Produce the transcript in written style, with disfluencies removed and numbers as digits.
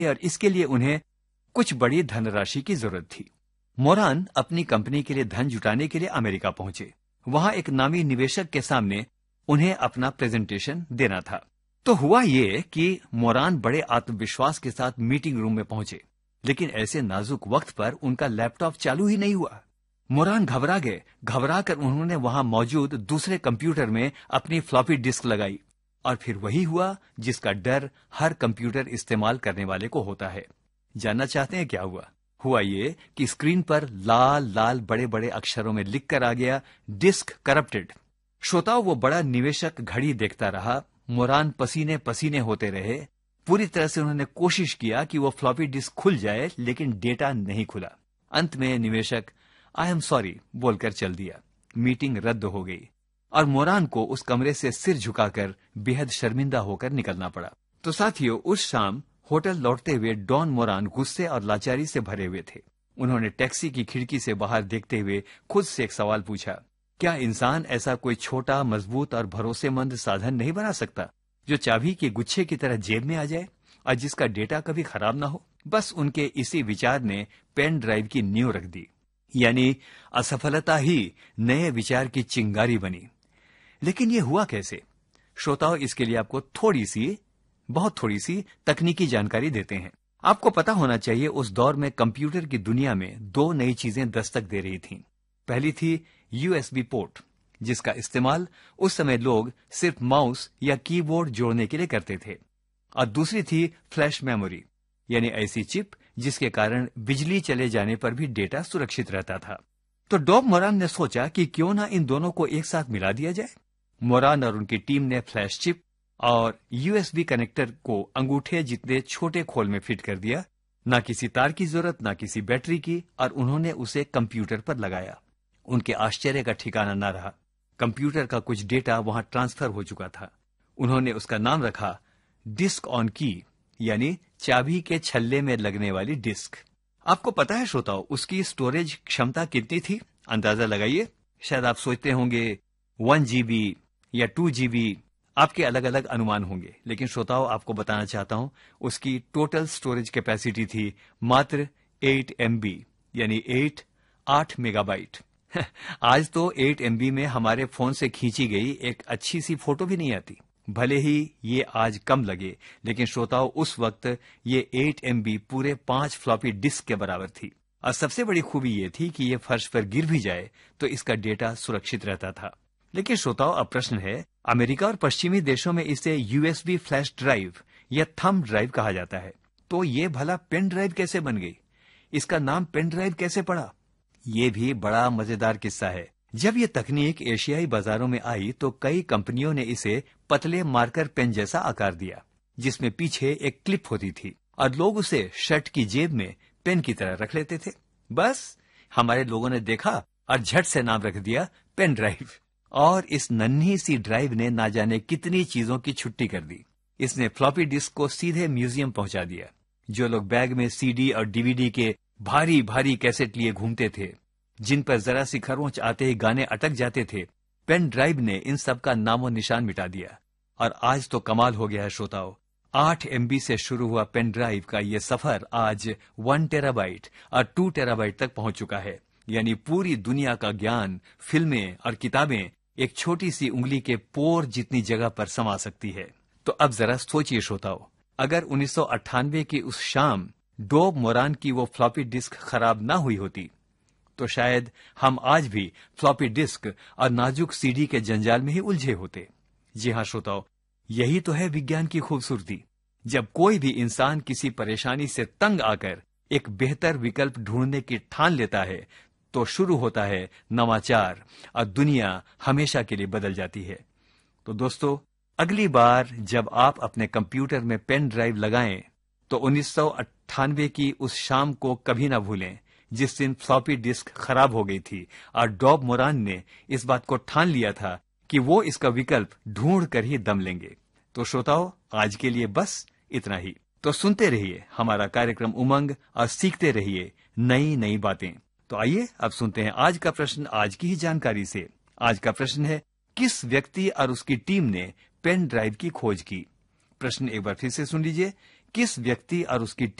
और इसके लिए उन्हें कुछ बड़ी धनराशि की जरूरत थी। मोरान अपनी कंपनी के लिए धन जुटाने के लिए अमेरिका पहुंचे। वहां एक नामी निवेशक के सामने उन्हें अपना प्रेजेंटेशन देना था। तो हुआ ये कि मोरान बड़े आत्मविश्वास के साथ मीटिंग रूम में पहुंचे, लेकिन ऐसे नाजुक वक्त पर उनका लैपटॉप चालू ही नहीं हुआ। मोरान घबरा गए। घबराकर उन्होंने वहां मौजूद दूसरे कंप्यूटर में अपनी फ्लॉपी डिस्क लगाई, और फिर वही हुआ जिसका डर हर कंप्यूटर इस्तेमाल करने वाले को होता है। जानना चाहते हैं क्या हुआ? हुआ ये कि स्क्रीन पर लाल लाल बड़े बड़े अक्षरों में लिखकर आ गया, डिस्क करप्टेड। श्रोताओं, वो बड़ा निवेशक घड़ी देखता रहा। मोरान पसीने पसीने होते रहे। पूरी तरह से उन्होंने कोशिश किया कि वो फ्लॉपी डिस्क खुल जाए, लेकिन डेटा नहीं खुला। अंत में निवेशक आई एम सॉरी बोलकर चल दिया। मीटिंग रद्द हो गई और मोरान को उस कमरे से सिर झुकाकर बेहद शर्मिंदा होकर निकलना पड़ा। तो साथियों, उस शाम होटल लौटते हुए डॉन मोरान गुस्से और लाचारी से भरे हुए थे। उन्होंने टैक्सी की खिड़की से बाहर देखते हुए खुद से एक सवाल पूछा, क्या इंसान ऐसा कोई छोटा, मजबूत और भरोसेमंद साधन नहीं बना सकता जो चाबी के गुच्छे की तरह जेब में आ जाए और जिसका डेटा कभी खराब ना हो? बस उनके इसी विचार ने पेन ड्राइव की नींव रख दी। यानी असफलता ही नए विचार की चिंगारी बनी। लेकिन ये हुआ कैसे? श्रोताओं, इसके लिए आपको बहुत थोड़ी सी तकनीकी जानकारी देते हैं। आपको पता होना चाहिए, उस दौर में कंप्यूटर की दुनिया में दो नई चीजें दस्तक दे रही थीं। पहली थी यूएसबी पोर्ट, जिसका इस्तेमाल उस समय लोग सिर्फ माउस या कीबोर्ड जोड़ने के लिए करते थे, और दूसरी थी फ्लैश मेमोरी, यानी ऐसी चिप जिसके कारण बिजली चले जाने पर भी डेटा सुरक्षित रहता था। तो डॉन मोरान ने सोचा कि क्यों ना इन दोनों को एक साथ मिला दिया जाए। मोरान और उनकी टीम ने फ्लैश चिप और यूएसबी कनेक्टर को अंगूठे जितने छोटे खोल में फिट कर दिया। ना किसी तार की जरूरत, ना किसी बैटरी की, और उन्होंने उसे कंप्यूटर पर लगाया। उनके आश्चर्य का ठिकाना न रहा। कंप्यूटर का कुछ डेटा वहां ट्रांसफर हो चुका था। उन्होंने उसका नाम रखा डिस्क ऑन की, यानी चाबी के छल्ले में लगने वाली डिस्क। आपको पता है श्रोताओं, उसकी स्टोरेज क्षमता कितनी थी? अंदाजा लगाइए। शायद आप सोचते होंगे 1 GB या 2 GB, आपके अलग अलग अनुमान होंगे। लेकिन श्रोताओं, आपको बताना चाहता हूं, उसकी टोटल स्टोरेज कैपेसिटी थी मात्र 8 MB, यानी 8 मेगाबाइट। आज तो 8 MB में हमारे फोन से खींची गई एक अच्छी सी फोटो भी नहीं आती। भले ही ये आज कम लगे, लेकिन श्रोताओं, उस वक्त ये 8 MB पूरे 5 फ्लॉपी डिस्क के बराबर थी। और सबसे बड़ी खूबी ये थी कि ये फर्श पर गिर भी जाए तो इसका डेटा सुरक्षित रहता था। लेकिन श्रोताओं, अब प्रश्न है, अमेरिका और पश्चिमी देशों में इसे यूएसबी फ्लैश ड्राइव या थंब ड्राइव कहा जाता है। तो ये भला पेन ड्राइव कैसे बन गई? इसका नाम पेन ड्राइव कैसे पड़ा? ये भी बड़ा मजेदार किस्सा है। जब ये तकनीक एशियाई बाजारों में आई तो कई कंपनियों ने इसे पतले मार्कर पेन जैसा आकार दिया, जिसमें पीछे एक क्लिप होती थी, और लोग उसे शर्ट की जेब में पेन की तरह रख लेते थे। बस हमारे लोगों ने देखा और झट से नाम रख दिया पेन ड्राइव। और इस नन्ही सी ड्राइव ने ना जाने कितनी चीजों की छुट्टी कर दी। इसने फ्लॉपी डिस्क को सीधे म्यूजियम पहुंचा दिया। जो लोग बैग में सीडी और डीवीडी के भारी भारी कैसेट लिए घूमते थे, जिन पर जरा सी खरोंच आते ही गाने अटक जाते थे, पेन ड्राइव ने इन सब का नामो निशान मिटा दिया। और आज तो कमाल हो गया है श्रोताओ, 8 MB से शुरू हुआ पेन ड्राइव का ये सफर आज 1 टेराबाइट और 2 टेराबाइट तक पहुंच चुका है। यानी पूरी दुनिया का ज्ञान, फिल्में और किताबें एक छोटी सी उंगली के पोर जितनी जगह पर समा सकती है। तो अब जरा सोचिए श्रोताओ, अगर 1998 की उस शाम डॉन मोरान की वो फ्लॉपी डिस्क खराब ना हुई होती, तो शायद हम आज भी फ्लॉपी डिस्क और नाजुक सीडी के जंजाल में ही उलझे होते। जी हाँ श्रोताओ, यही तो है विज्ञान की खूबसूरती। जब कोई भी इंसान किसी परेशानी से तंग आकर एक बेहतर विकल्प ढूंढने की ठान लेता है, तो शुरू होता है नवाचार और दुनिया हमेशा के लिए बदल जाती है। तो दोस्तों, अगली बार जब आप अपने कंप्यूटर में पेन ड्राइव लगाएं, तो 1998 की उस शाम को कभी ना भूलें, जिस दिन फ्लॉपी डिस्क खराब हो गई थी और डॉन मोरान ने इस बात को ठान लिया था कि वो इसका विकल्प ढूंढ कर ही दम लेंगे। तो श्रोताओं, आज के लिए बस इतना ही। तो सुनते रहिए हमारा कार्यक्रम उमंग और सीखते रहिए नई नई बातें। तो आइए अब सुनते हैं आज का प्रश्न आज की ही जानकारी से। आज का प्रश्न है, किस व्यक्ति और उसकी टीम ने पेन ड्राइव की खोज की? प्रश्न एक बार फिर से सुन लीजिए। किस व्यक्ति और उसकी